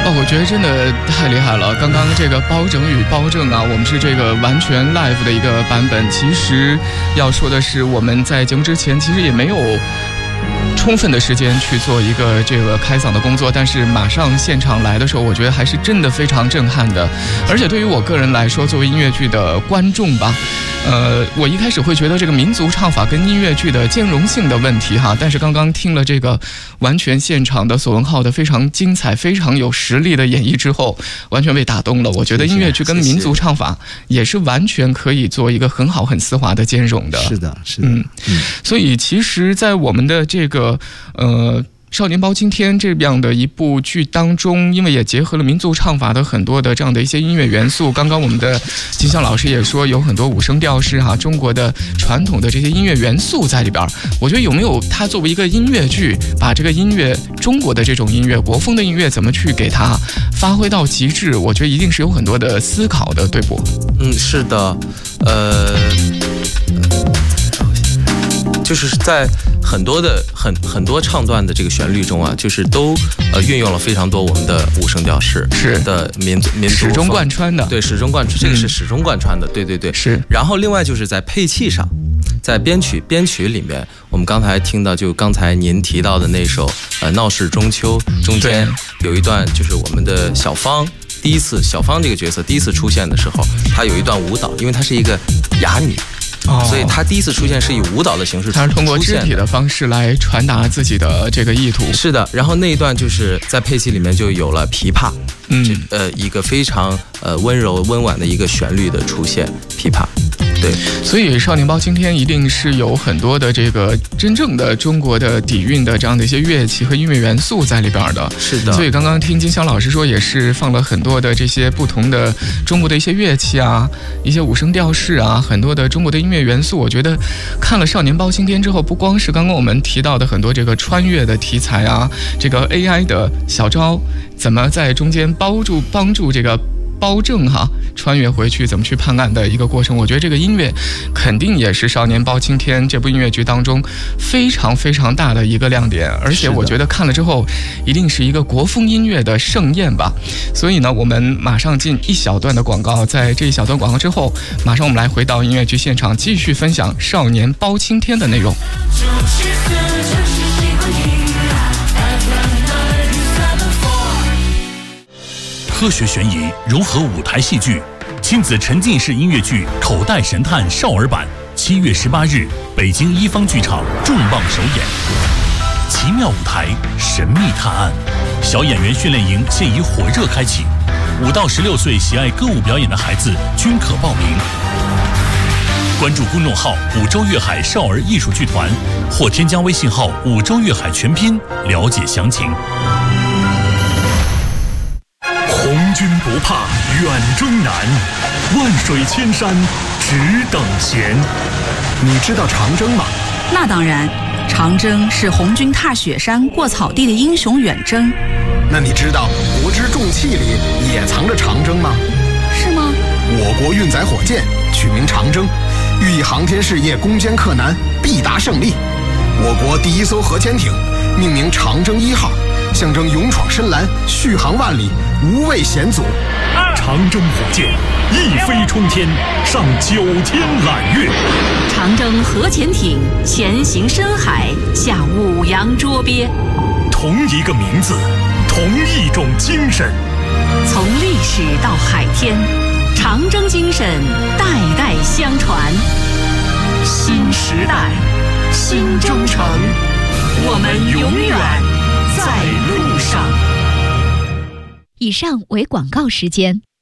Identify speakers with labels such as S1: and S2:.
S1: 我觉得真的太厉害了。刚刚这个包拯与包正啊，我们是这个完全 live 的一个版本。其实要说的是，我们在节目之前其实也没有充分的时间去做一个这个开嗓的工作，但是马上现场来的时候，我觉得还是真的非常震撼的。而且对于我个人来说，作为音乐剧的观众吧，我一开始会觉得这个民族唱法跟音乐剧的兼容性的问题哈，但是刚刚听了这个完全现场的索文浩的非常精彩、非常有实力的演绎之后，完全被打动了。我觉得音乐剧跟民族唱法也是完全可以做一个很好、很丝滑的兼容的。
S2: 是的，是的。
S1: 所以其实，在我们的这个少年包青天这样的一部剧当中，因为也结合了民族唱法的很多的这样的一些音乐元素。刚刚我们的金香老师也说，有很多五声调式哈，中国的传统的这些音乐元素在里边。我觉得有没有它作为一个音乐剧，把这个音乐中国的这种音乐、国风的音乐怎么去给它发挥到极致？我觉得一定是有很多的思考的，对不？
S3: 是的，就是在很多唱段的这个旋律中啊，就是都运用了非常多我们的五声调式的民族
S1: 始终贯穿的，
S3: 对，始终贯穿，这个是始终贯穿的，对，
S1: 是。
S3: 然后另外就是在配器上，在编曲里面，我们刚才听到，就刚才您提到的那首《闹市中秋》中间有一段，就是我们的小芳这个角色第一次出现的时候，她有一段舞蹈，因为她是一个哑女。所以他第一次出现是以舞蹈的形式出现的，
S1: 他是通过肢体的方式来传达自己的这个意图。
S3: 是的，然后那一段就是在配器里面就有了琵琶，一个非常温柔温婉的一个旋律的出现，琵琶。对，
S1: 所以少年包青天一定是有很多的这个真正的中国的底蕴的这样的一些乐器和音乐元素在里边的。
S3: 是的，
S1: 所以刚刚听金香老师说，也是放了很多的这些不同的中国的一些乐器啊，一些五声调式啊，很多的中国的音乐元素。我觉得看了少年包青天之后，不光是刚刚我们提到的很多这个穿越的题材啊，这个 AI 的小招怎么在中间帮助这个包正穿越回去怎么去判案的一个过程。我觉得这个音乐肯定也是少年包青天这部音乐剧当中非常非常大的一个亮点，而且我觉得看了之后一定是一个国风音乐的盛宴吧。所以呢，我们马上进一小段的广告，在这一小段广告之后，马上我们来回到音乐剧现场，继续分享少年包青天的内容。
S4: 科学悬疑融合舞台戏剧，亲子沉浸式音乐剧《口袋神探》少儿版，7月18日，北京一方剧场重磅首演。奇妙舞台，神秘探案，小演员训练营现已火热开启，5到16岁喜爱歌舞表演的孩子均可报名。关注公众号“五洲粤海少儿艺术剧团”，或添加微信号“五洲粤海全拼”了解详情。红军不怕远征难，万水千山只等闲。
S5: 你知道长征吗？
S6: 那当然，长征是红军踏雪山过草地的英雄远征。
S5: 那你知道国之重器里也藏着长征吗？
S6: 是吗？
S5: 我国运载火箭取名长征，寓意航天事业攻坚克难，必达胜利。我国第1艘核潜艇命名长征1号，象征勇闯深蓝，续航万里，无畏险阻。
S4: 长征火箭一飞冲天，上9天揽月。
S6: 长征核潜艇前行深海，下五洋捉鳖。
S4: 同一个名字，同一种精神。
S6: 从历史到海天，长征精神代代相传。新时代，新征程，我们永远在路上。
S7: 以上为广告时间。